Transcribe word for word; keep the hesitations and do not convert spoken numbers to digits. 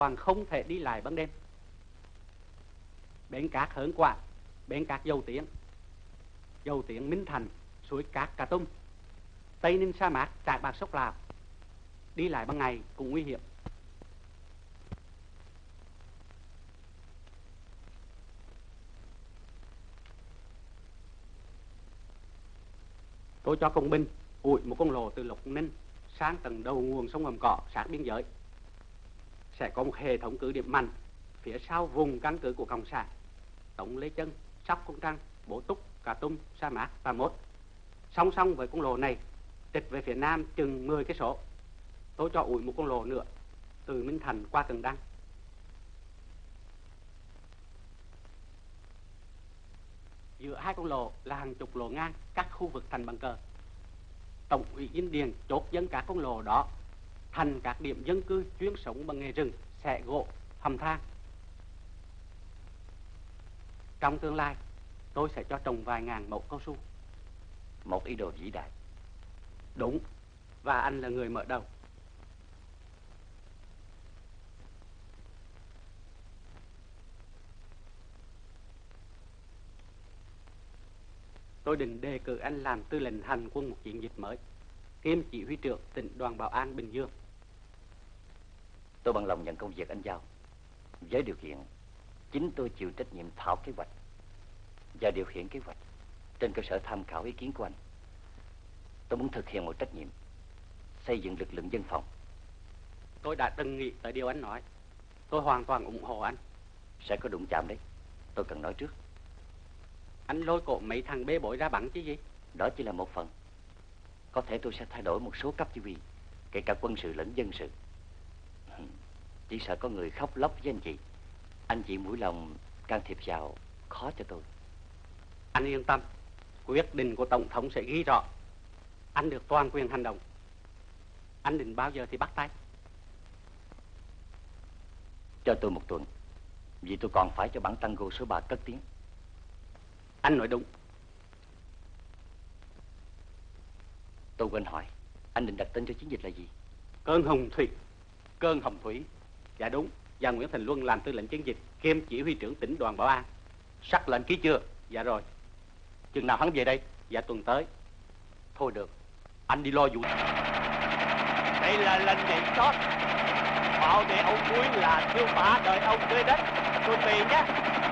Toàn không thể đi lại ban đêm. Bến cát Hớn Quả, bến cát Dầu Tiếng, Dầu Tiếng Minh Thành, suối cát Cà Tum, Tây Ninh sa mạc, Trại Bạc Sóc Lào. Đi lại ban ngày cũng nguy hiểm. Tôi cho công binh ủi một con lộ từ Lộc Ninh sang tầng đầu nguồn sông Ngầm Cỏ sát biên giới. Sẽ có một hệ thống cứ điểm mạnh phía sau vùng căn cứ của Cộng sản Tống Lê Chân, Sóc Công Trăng, Bố Túc, Cà Tum, Sa Mạc và Mốt. Song song với con lộ này, trịch về phía nam chừng mười cây số. Tôi cho ủi một con lộ nữa từ Minh Thành qua Cần Đăng. Giữa hai con lộ là hàng chục lộ ngang các khu vực thành bằng cờ. Tổng ủy Vinh Điền chốt dân các con lộ đó thành các điểm dân cư chuyên sống bằng nghề rừng, xẻ gỗ, hầm than. Trong tương lai, tôi sẽ cho trồng vài ngàn mẫu cao su. Một ý đồ vĩ đại. Đúng, và anh là người mở đầu. Tôi định đề cử anh làm tư lệnh hành quân một chiến dịch mới, kiêm chỉ huy trưởng tỉnh đoàn Bảo An Bình Dương. Tôi bằng lòng nhận công việc anh giao, với điều kiện chính tôi chịu trách nhiệm thảo kế hoạch và điều khiển kế hoạch trên cơ sở tham khảo ý kiến của anh. Tôi muốn thực hiện một trách nhiệm xây dựng lực lượng dân phòng. Tôi đã từng nghĩ tới điều anh nói. Tôi hoàn toàn ủng hộ anh. Sẽ có đụng chạm đấy, tôi cần nói trước. Anh lôi cổ mấy thằng bê bối ra bắn chứ gì? Đó chỉ là một phần. Có thể tôi sẽ thay đổi một số cấp chỉ huy, kể cả quân sự lẫn dân sự. Chỉ sợ có người khóc lóc với anh chị. Anh chị mũi lòng can thiệp vào khó cho tôi. Anh yên tâm, quyết định của Tổng thống sẽ ghi rõ. Anh được toàn quyền hành động. Anh định bao giờ thì bắt tay? Cho tôi một tuần, vì tôi còn phải cho bản tango số ba cất tiếng. Anh nói đúng. Tôi quên hỏi, anh định đặt tên cho chiến dịch là gì? Cơn Hồng Thủy. Cơn Hồng Thủy. Dạ đúng. Và Nguyễn Thành Luân làm tư lệnh chiến dịch kiêm chỉ huy trưởng tỉnh đoàn Bảo An. Sắc lệnh ký chưa? Dạ rồi. Chừng nào hắn về đây? Dạ tuần tới. Thôi được, anh đi lo vụ. Đây là lệnh nhảy sót. Bảo vệ ông cuối là thương mã đợi ông tới đất. Tôi về nhé.